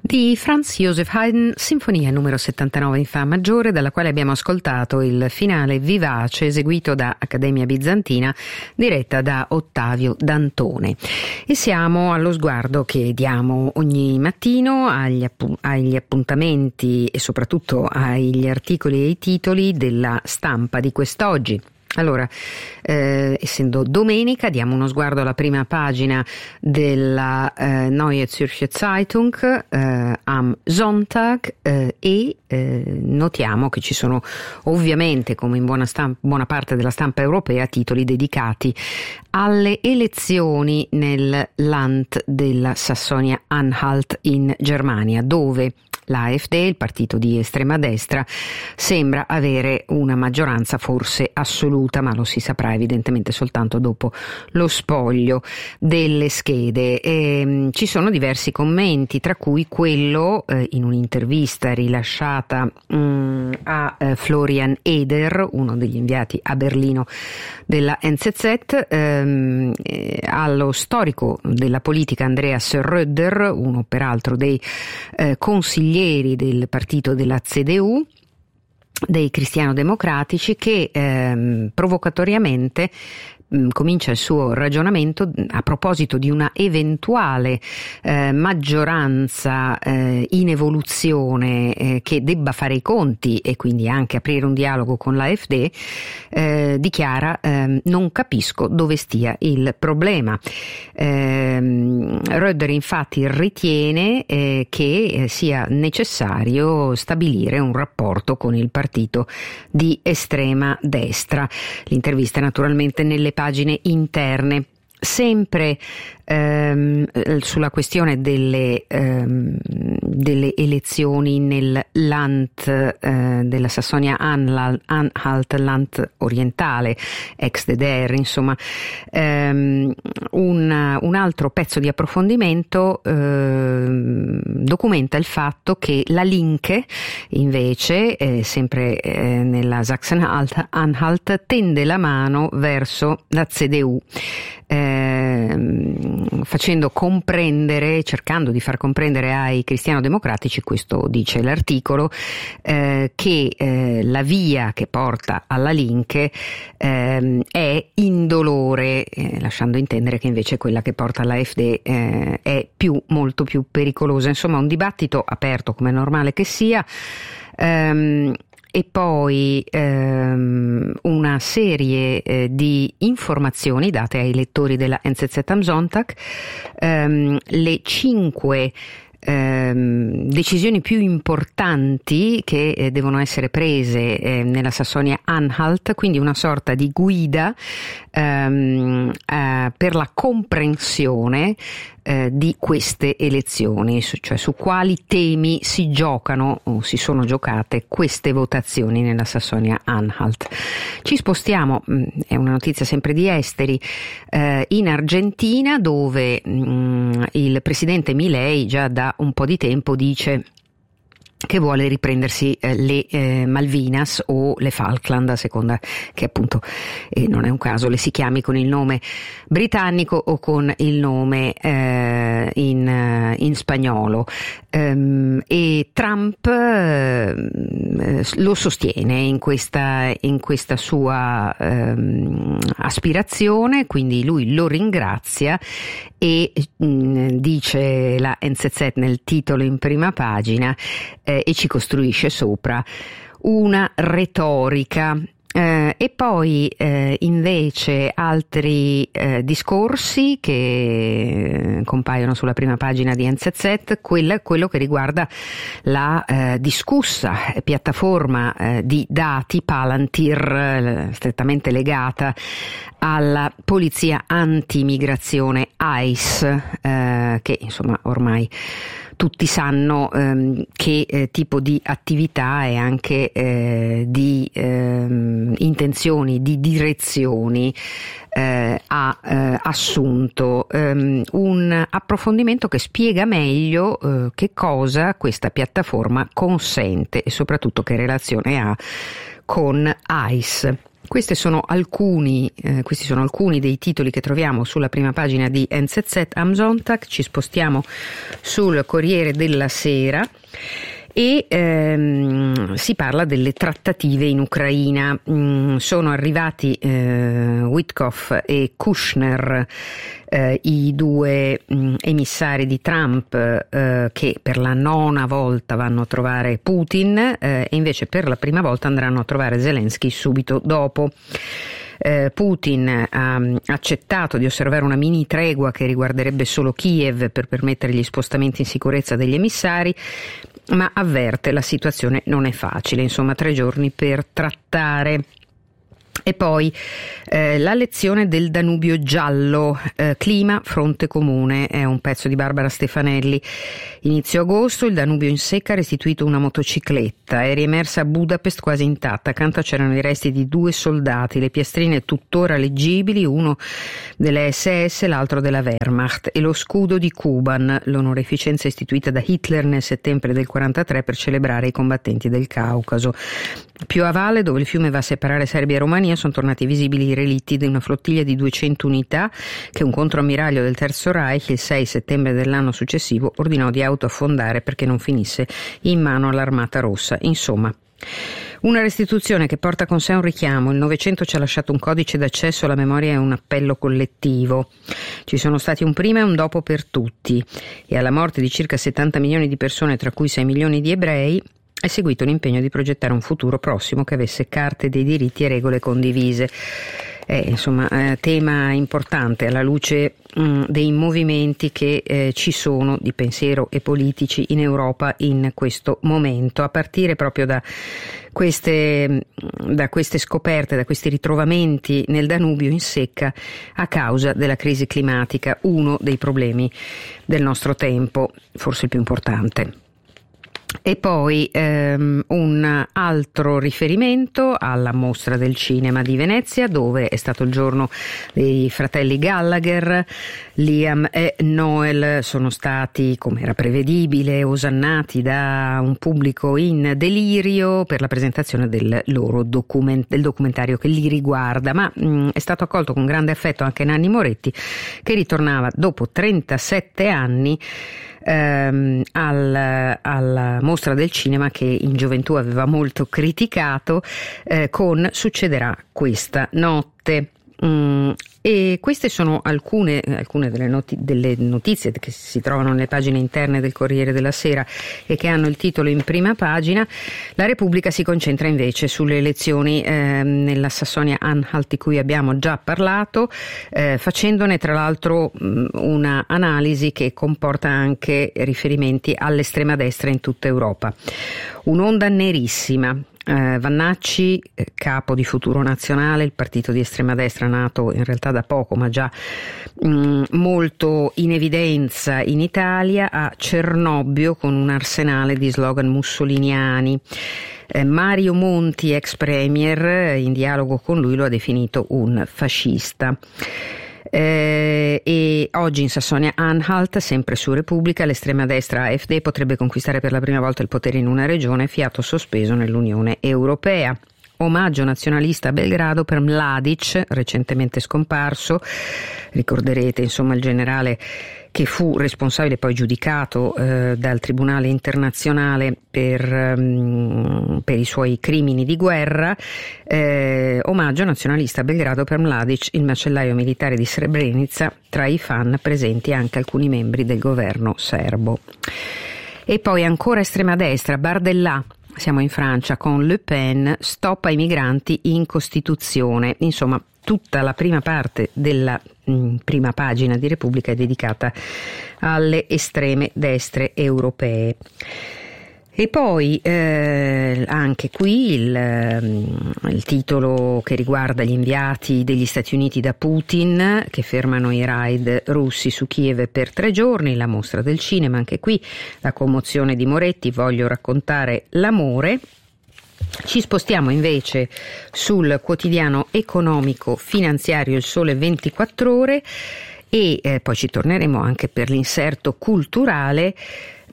Di Franz Joseph Haydn, sinfonia numero 79 in fa maggiore, dalla quale abbiamo ascoltato il finale vivace eseguito da Accademia Bizantina, diretta da Ottavio Dantone. E siamo allo sguardo che diamo ogni mattino agli appuntamenti e soprattutto agli articoli e ai titoli della stampa di quest'oggi. Allora, essendo domenica, diamo uno sguardo alla prima pagina della Neue Zürcher Zeitung am Sonntag e notiamo che ci sono ovviamente, come in buona parte della stampa europea, titoli dedicati alle elezioni nel Land della Sassonia-Anhalt in Germania, dove l'AfD, il partito di estrema destra, sembra avere una maggioranza forse assoluta, ma lo si saprà evidentemente soltanto dopo lo spoglio delle schede. Ci sono diversi commenti, tra cui quello in un'intervista rilasciata a Florian Eder, uno degli inviati a Berlino della NZZ, allo storico della politica Andreas Röder, uno peraltro dei consiglieri del partito della CDU, dei cristiano-democratici, che provocatoriamente comincia il suo ragionamento a proposito di una eventuale maggioranza in evoluzione che debba fare i conti e quindi anche aprire un dialogo con l'AfD. Dichiara: non capisco dove stia il problema. Röder infatti ritiene che sia necessario stabilire un rapporto con il partito di estrema destra. L'intervista naturalmente nelle pagine interne. Sempre sulla questione delle elezioni nel Land della Sassonia-Anhalt, Land orientale, ex DDR, insomma, un altro pezzo di approfondimento documenta il fatto che la Linke invece, sempre nella Sachsen-Anhalt, tende la mano verso la CDU, cercando di far comprendere ai cristiano-democratici, questo dice l'articolo, che la via che porta alla Linke è indolore, lasciando intendere che invece quella che porta all'AfD è molto più pericolosa. Insomma, un dibattito aperto, come è normale che sia. E poi una serie di informazioni date ai lettori della NZZ am Sonntag, le 5 decisioni più importanti che devono essere prese nella Sassonia-Anhalt, quindi una sorta di guida per la comprensione di queste elezioni, cioè su quali temi si giocano o si sono giocate queste votazioni nella Sassonia-Anhalt. Ci spostiamo, è una notizia sempre di esteri, in Argentina, dove il presidente Milei già da un po' di tempo dice che vuole riprendersi le Malvinas o le Falkland, a seconda che appunto, non è un caso, le si chiami con il nome britannico o con il nome in spagnolo. E Trump lo sostiene in questa sua aspirazione, quindi lui lo ringrazia e dice la NZZ nel titolo in prima pagina, e ci costruisce sopra una retorica. E poi invece altri discorsi che compaiono sulla prima pagina di NZZ, quello che riguarda la discussa piattaforma di dati Palantir, strettamente legata alla polizia antimigrazione ICE, che insomma ormai tutti sanno che tipo di attività e anche di intenzioni, di direzioni ha assunto. Un approfondimento che spiega meglio che cosa questa piattaforma consente e soprattutto che relazione ha con ICE. questi sono alcuni dei titoli che troviamo sulla prima pagina di NZZ am Sonntag. Ci spostiamo sul Corriere della Sera e si parla delle trattative in Ucraina. Sono arrivati Witkoff e Kushner, i due emissari di Trump, che per la 9ª volta vanno a trovare Putin, e invece per la prima volta andranno a trovare Zelensky subito dopo. Putin ha accettato di osservare una mini tregua che riguarderebbe solo Kiev per permettere gli spostamenti in sicurezza degli emissari, ma avverte la situazione non è facile, insomma 3 giorni per trattare. E poi la lezione del Danubio giallo, clima, fronte comune, è un pezzo di Barbara Stefanelli. Inizio agosto il Danubio in secca ha restituito una motocicletta, è riemersa a Budapest quasi intatta, accanto c'erano i resti di 2 soldati, le piastrine tuttora leggibili, uno delle SS e l'altro della Wehrmacht, e lo scudo di Kuban, l'onoreficenza istituita da Hitler nel settembre del 1943 per celebrare i combattenti del Caucaso. Più a valle, dove il fiume va a separare Serbia e Romania, sono tornati visibili i relitti di una flottiglia di 200 unità che un controammiraglio del Terzo Reich il 6 settembre dell'anno successivo ordinò di autoaffondare perché non finisse in mano all'Armata Rossa. Insomma, una restituzione che porta con sé un richiamo. Il Novecento ci ha lasciato un codice d'accesso alla memoria e un appello collettivo. Ci sono stati un prima e un dopo per tutti, e alla morte di circa 70 milioni di persone, tra cui 6 milioni di ebrei, è seguito l'impegno di progettare un futuro prossimo che avesse carte dei diritti e regole condivise. Tema importante alla luce dei movimenti che ci sono di pensiero e politici in Europa in questo momento, a partire proprio da queste scoperte, da questi ritrovamenti nel Danubio in secca a causa della crisi climatica, uno dei problemi del nostro tempo, forse il più importante. E poi un altro riferimento alla Mostra del Cinema di Venezia, dove è stato il giorno dei fratelli Gallagher. Liam e Noel sono stati, come era prevedibile, osannati da un pubblico in delirio per la presentazione del loro del documentario che li riguarda, ma è stato accolto con grande affetto anche Nanni Moretti, che ritornava dopo 37 anni alla Mostra del Cinema, che in gioventù aveva molto criticato, con Succederà questa notte. E queste sono alcune delle notizie che si trovano nelle pagine interne del Corriere della Sera e che hanno il titolo in prima pagina. La Repubblica si concentra invece sulle elezioni nella Sassonia-Anhalt, di cui abbiamo già parlato, facendone tra l'altro una analisi che comporta anche riferimenti all'estrema destra in tutta Europa. Un'onda nerissima. Vannacci, capo di Futuro Nazionale, il partito di estrema destra nato in realtà da poco ma già molto in evidenza in Italia, a Cernobbio con un arsenale di slogan mussoliniani. Mario Monti, ex premier, in dialogo con lui lo ha definito un fascista. E oggi in Sassonia-Anhalt, sempre su Repubblica, l'estrema destra AfD potrebbe conquistare per la prima volta il potere in una regione, fiato sospeso nell'Unione Europea. Omaggio nazionalista a Belgrado per Mladic, recentemente scomparso. Ricorderete il generale che fu responsabile, poi giudicato dal Tribunale internazionale per i suoi crimini di guerra. Omaggio nazionalista a Belgrado per Mladic, il macellaio militare di Srebrenica, tra i fan presenti anche alcuni membri del governo serbo. E poi ancora estrema destra, Bardella. Siamo in Francia con Le Pen, stop ai migranti in Costituzione. Insomma, tutta la prima parte della prima pagina di Repubblica è dedicata alle estreme destre europee. E poi anche qui il titolo che riguarda gli inviati degli Stati Uniti da Putin che fermano i raid russi su Kiev per 3 giorni, la Mostra del Cinema, anche qui la commozione di Moretti, voglio raccontare l'amore. Ci spostiamo invece sul quotidiano economico finanziario Il Sole 24 Ore e poi ci torneremo anche per l'inserto culturale.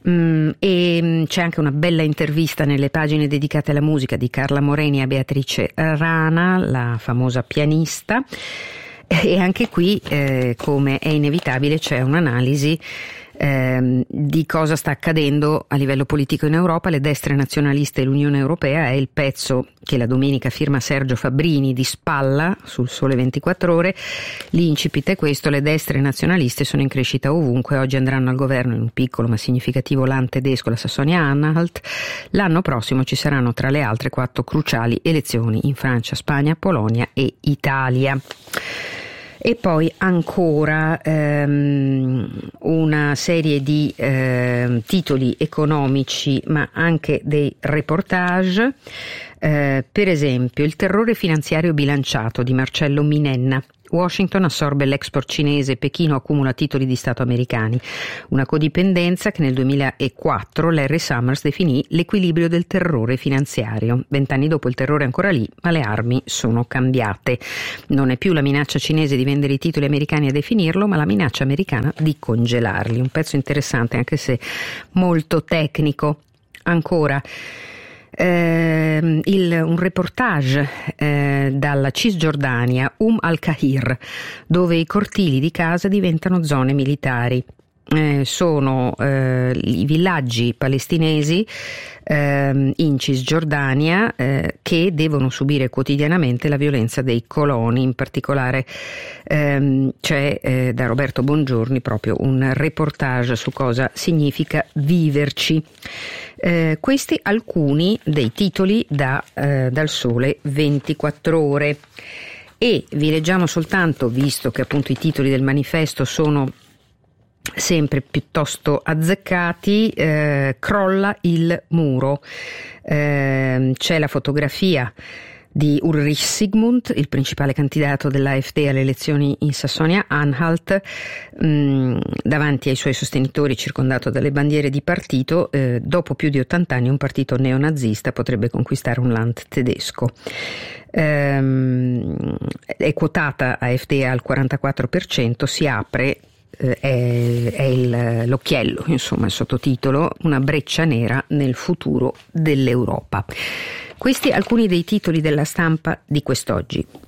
E c'è anche una bella intervista nelle pagine dedicate alla musica di Carla Moreni a Beatrice Rana, la famosa pianista, e anche qui, come è inevitabile, c'è un'analisi di cosa sta accadendo a livello politico in Europa. Le destre nazionaliste e l'Unione Europea è il pezzo che la domenica firma Sergio Fabbrini di Spalla sul Sole 24 Ore. L'incipit è questo: le destre nazionaliste sono in crescita ovunque, oggi andranno al governo in un piccolo ma significativo land tedesco, la Sassonia-Anhalt. L'anno prossimo ci saranno tra le altre 4 cruciali elezioni in Francia, Spagna, Polonia e Italia. E poi ancora una serie di titoli economici, ma anche dei reportage. Per esempio, il terrore finanziario bilanciato di Marcello Minenna. Washington assorbe l'export cinese, Pechino accumula titoli di Stato americani. Una codipendenza che nel 2004 Larry Summers definì l'equilibrio del terrore finanziario. 20 anni dopo il terrore è ancora lì, ma le armi sono cambiate. Non è più la minaccia cinese di vendere i titoli americani a definirlo, ma la minaccia americana di congelarli. Un pezzo interessante, anche se molto tecnico. Ancora un reportage dalla Cisgiordania, al-Kahir, dove i cortili di casa diventano zone militari. Sono i villaggi palestinesi in Cisgiordania che devono subire quotidianamente la violenza dei coloni. In particolare c'è da Roberto Bongiorni proprio un reportage su cosa significa viverci. Questi alcuni dei titoli dal Sole 24 Ore, e vi leggiamo soltanto, visto che appunto i titoli del manifesto sono sempre piuttosto azzeccati. Crolla il muro. C'è la fotografia di Ulrich Sigmund, il principale candidato dell'AfD alle elezioni in Sassonia-Anhalt, davanti ai suoi sostenitori, circondato dalle bandiere di partito. Dopo più di 80 anni un partito neonazista potrebbe conquistare un land tedesco. È quotata AfD al 44%, si apre, è l'occhiello, insomma, il sottotitolo: una breccia nera nel futuro dell'Europa. Questi alcuni dei titoli della stampa di quest'oggi.